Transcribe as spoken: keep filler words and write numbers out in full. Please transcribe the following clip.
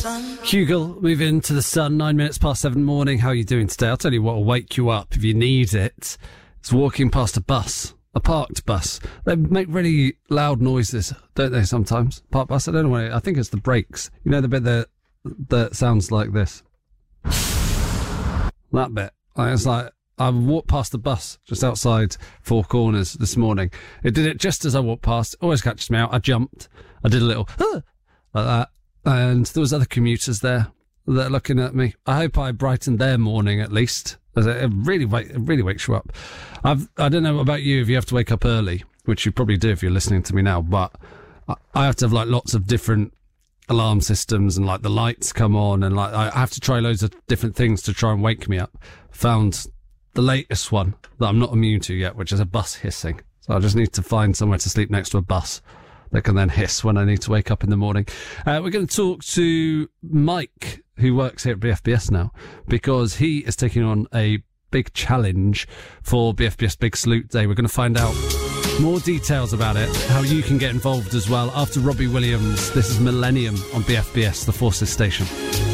sun. Hugel, move into the sun, nine minutes past seven morning. How are you doing today? I'll tell you what will wake you up if you need it. It's walking past a bus, a parked bus. They make really loud noises, don't they, sometimes? Parked bus, I don't know what it, I think it's the brakes. You know the bit that, that sounds like this? That bit. Like, it's like, I walked past the bus just outside Four Corners this morning. It did it just as I walked past. Always catches me out. I jumped. I did a little, ah, like that. And there was other commuters there that are looking at me. I hope I brightened their morning at least. It really, wake, it really wakes you up. I've, I don't know about you if you have to wake up early, which you probably do if you're listening to me now, but I have to have like lots of different alarm systems and like the lights come on and like I have to try loads of different things to try and wake me up. Found the latest one that I'm not immune to yet, which is a bus hissing. So I just need to find somewhere to sleep next to a bus that can then hiss when I need to wake up in the morning. Uh, we're going to talk to Mike, who works here at B F B S now, because he is taking on a big challenge for B F B S Big Salute Day. We're going to find out more details about it, how you can get involved as well. After Robbie Williams, this is Millennium on B F B S, the Forces Station.